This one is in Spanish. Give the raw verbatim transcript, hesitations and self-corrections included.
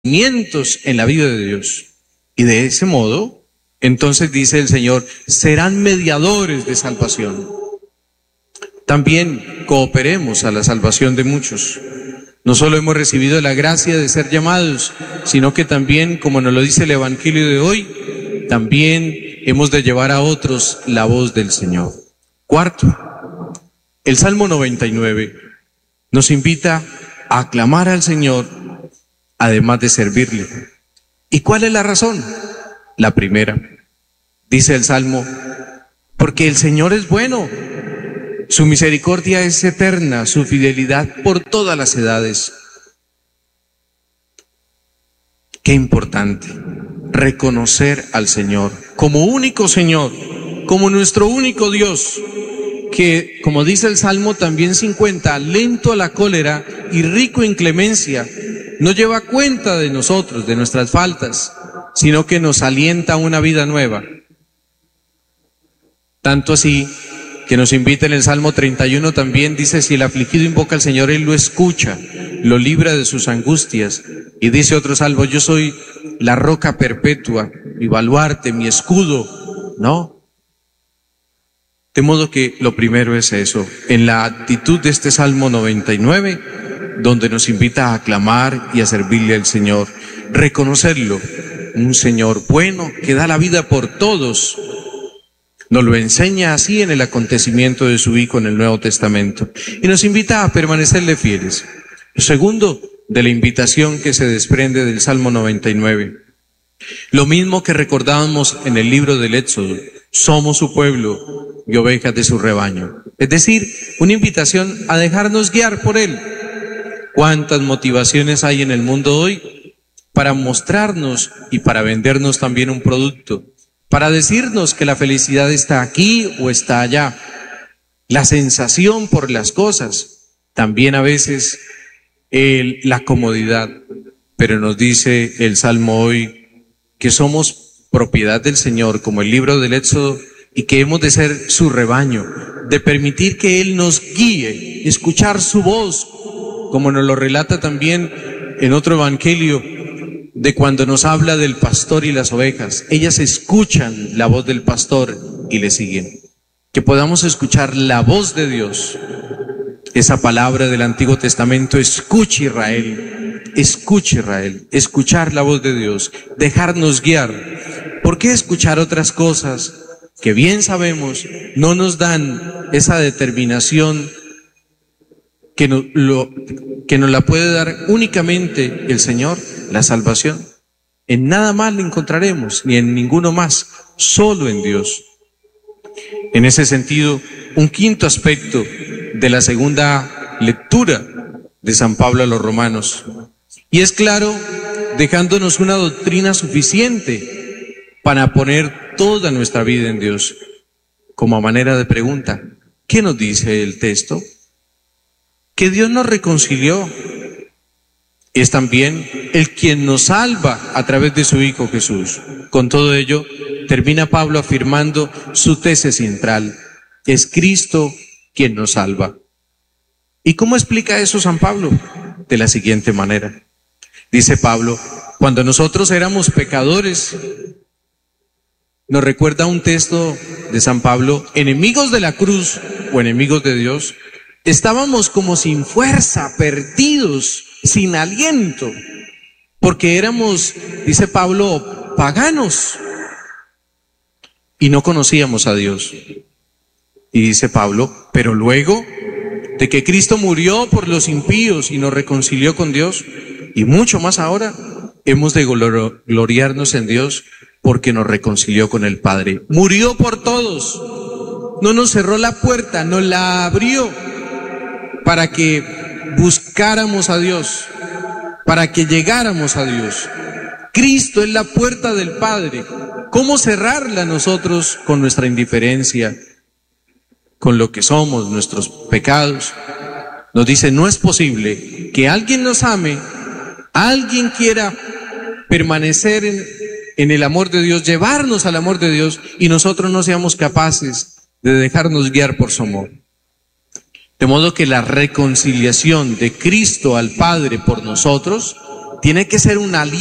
cimientos en la vida de Dios. Y de ese modo, entonces dice el Señor, serán mediadores de salvación. También cooperemos a la salvación de muchos. No solo hemos recibido la gracia de ser llamados, sino que también, como nos lo dice el Evangelio de hoy, también hemos de llevar a otros la voz del Señor. Cuarto, el Salmo noventa y nueve nos invita a aclamar al Señor, además de servirle. ¿Y cuál es la razón? La primera, dice el Salmo, porque el Señor es bueno. Su misericordia es eterna, su fidelidad por todas las edades. Qué importante reconocer al Señor como único Señor, como nuestro único Dios, que, como dice el Salmo también cincuenta, lento a la cólera y rico en clemencia, no lleva cuenta de nosotros, de nuestras faltas, sino que nos alienta a una vida nueva. Tanto así que nos invita en el Salmo treinta y uno también, dice, si el afligido invoca al Señor, Él lo escucha, lo libra de sus angustias. Y dice otro salmo, yo soy la roca perpetua, mi baluarte, mi escudo, ¿no? De modo que lo primero es eso, en la actitud de este Salmo noventa y nueve, donde nos invita a aclamar y a servirle al Señor, reconocerlo, un Señor bueno que da la vida por todos. Nos lo enseña así en el acontecimiento de su Hijo en el Nuevo Testamento y nos invita a permanecerle fieles. Lo segundo, de la invitación que se desprende del Salmo noventa y nueve. Lo mismo que recordábamos en el libro del Éxodo, somos su pueblo y ovejas de su rebaño. Es decir, una invitación a dejarnos guiar por Él. ¿Cuántas motivaciones hay en el mundo hoy para mostrarnos y para vendernos también un producto? Para decirnos que la felicidad está aquí o está allá. La sensación por las cosas, también a veces el, la comodidad. Pero nos dice el Salmo hoy que somos propiedad del Señor, como el libro del Éxodo, y que hemos de ser su rebaño, de permitir que Él nos guíe, escuchar su voz, como nos lo relata también en otro evangelio, de cuando nos habla del pastor y las ovejas. Ellas escuchan la voz del pastor y le siguen. Que podamos escuchar la voz de Dios. Esa palabra del Antiguo Testamento, escuche Israel, escuche Israel, escuchar la voz de Dios, dejarnos guiar. ¿Por qué escuchar otras cosas que bien sabemos no nos dan esa determinación que nos, lo, que nos la puede dar únicamente el Señor? La salvación. En nada más la encontraremos, ni en ninguno más, solo en Dios. En ese sentido, un quinto aspecto de la segunda lectura de San Pablo a los Romanos, y es claro, dejándonos una doctrina suficiente para poner toda nuestra vida en Dios. Como a manera de pregunta, ¿qué nos dice el texto? Que Dios nos reconcilió. Es también el quien nos salva a través de su Hijo Jesús. Con todo ello, termina Pablo afirmando su tesis central. Es Cristo quien nos salva. ¿Y cómo explica eso San Pablo? De la siguiente manera. Dice Pablo, cuando nosotros éramos pecadores, nos recuerda un texto de San Pablo, enemigos de la cruz o enemigos de Dios, estábamos como sin fuerza, perdidos, sin aliento, porque éramos, dice Pablo, paganos y no conocíamos a Dios. Y dice Pablo, pero luego de que Cristo murió por los impíos y nos reconcilió con Dios, y mucho más ahora, hemos de gloriarnos en Dios porque nos reconcilió con el Padre. Murió por todos, no nos cerró la puerta, nos la abrió para que buscáramos a Dios, para que llegáramos a Dios. Cristo es la puerta del Padre. ¿Cómo cerrarla nosotros con nuestra indiferencia, con lo que somos, nuestros pecados? Nos dice, no es posible que alguien nos ame, alguien quiera permanecer en, en el amor de Dios, llevarnos al amor de Dios, y nosotros no seamos capaces de dejarnos guiar por su amor. De modo que la reconciliación de Cristo al Padre por nosotros Tiene que ser una alianza.